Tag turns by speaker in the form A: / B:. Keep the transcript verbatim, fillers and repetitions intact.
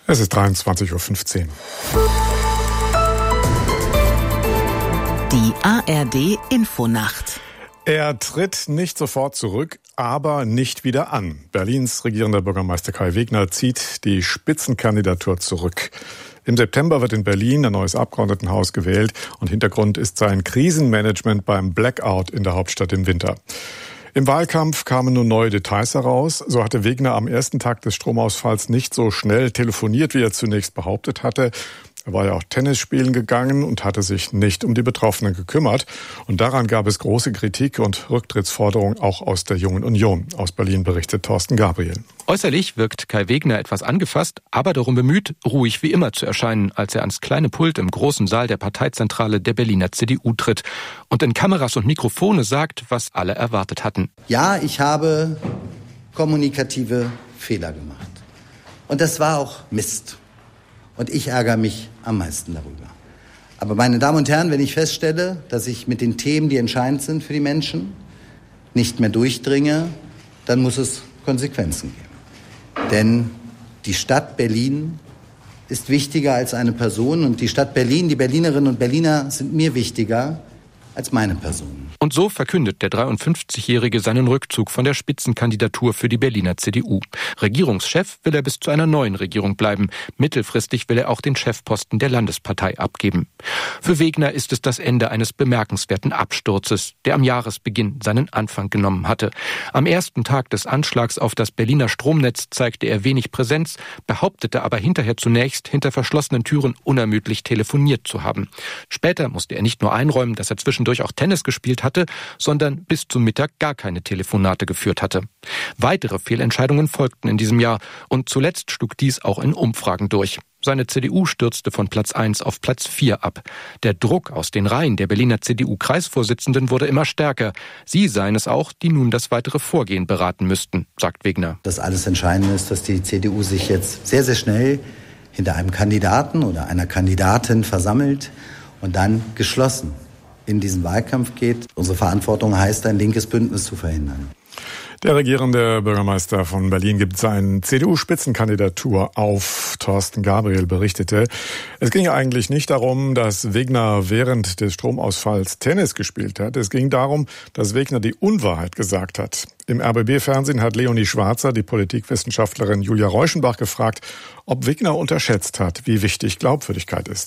A: Es ist dreiundzwanzig Uhr fünfzehn.
B: Die A R D-Infonacht.
A: Er tritt nicht sofort zurück, aber nicht wieder an. Berlins regierender Bürgermeister Kai Wegner zieht die Spitzenkandidatur zurück. Im September wird in Berlin ein neues Abgeordnetenhaus gewählt und Hintergrund ist sein Krisenmanagement beim Blackout in der Hauptstadt im Winter. Im Wahlkampf kamen nun neue Details heraus. So hatte Wegner am ersten Tag des Stromausfalls nicht so schnell telefoniert, wie er zunächst behauptet hatte. Er war ja auch Tennis spielen gegangen und hatte sich nicht um die Betroffenen gekümmert. Und daran gab es große Kritik und Rücktrittsforderungen auch aus der Jungen Union. Aus Berlin berichtet Thorsten Gabriel.
C: Äußerlich wirkt Kai Wegner etwas angefasst, aber darum bemüht, ruhig wie immer zu erscheinen, als er ans kleine Pult im großen Saal der Parteizentrale der Berliner C D U tritt und in Kameras und Mikrofone sagt, was alle erwartet hatten.
D: Ja, ich habe kommunikative Fehler gemacht. Und das war auch Mist. Und ich ärgere mich am meisten darüber. Aber meine Damen und Herren, wenn ich feststelle, dass ich mit den Themen, die entscheidend sind für die Menschen, nicht mehr durchdringe, dann muss es Konsequenzen geben. Denn die Stadt Berlin ist wichtiger als eine Person und die Stadt Berlin, die Berlinerinnen und Berliner sind mir wichtiger als meine Person.
C: Und so verkündet der dreiundfünfzigjährige seinen Rückzug von der Spitzenkandidatur für die Berliner C D U. Regierungschef will er bis zu einer neuen Regierung bleiben. Mittelfristig will er auch den Chefposten der Landespartei abgeben. Für Wegner ist es das Ende eines bemerkenswerten Absturzes, der am Jahresbeginn seinen Anfang genommen hatte. Am ersten Tag des Anschlags auf das Berliner Stromnetz zeigte er wenig Präsenz, behauptete aber hinterher zunächst, hinter verschlossenen Türen unermüdlich telefoniert zu haben. Später musste er nicht nur einräumen, dass er zwischendurch auch Tennis gespielt hatte, sondern bis zum Mittag gar keine Telefonate geführt hatte. Weitere Fehlentscheidungen folgten in diesem Jahr und zuletzt schlug dies auch in Umfragen durch. Seine C D U stürzte von Platz eins auf Platz vier ab. Der Druck aus den Reihen der Berliner C D U-Kreisvorsitzenden wurde immer stärker. Sie seien es auch, die nun das weitere Vorgehen beraten müssten, sagt Wegner.
D: Das alles Entscheidende ist, dass die C D U sich jetzt sehr, sehr schnell hinter einem Kandidaten oder einer Kandidatin versammelt und dann geschlossen in diesen Wahlkampf geht. Unsere Verantwortung heißt, ein linkes Bündnis zu verhindern.
A: Der regierende Bürgermeister von Berlin gibt seine C D U-Spitzenkandidatur auf. Thorsten Gabriel berichtete, es ging eigentlich nicht darum, dass Wegner während des Stromausfalls Tennis gespielt hat. Es ging darum, dass Wegner die Unwahrheit gesagt hat. Im R B B-Fernsehen hat Leonie Schwarzer die Politikwissenschaftlerin Julia Reuschenbach gefragt, ob Wegner unterschätzt hat, wie wichtig Glaubwürdigkeit ist.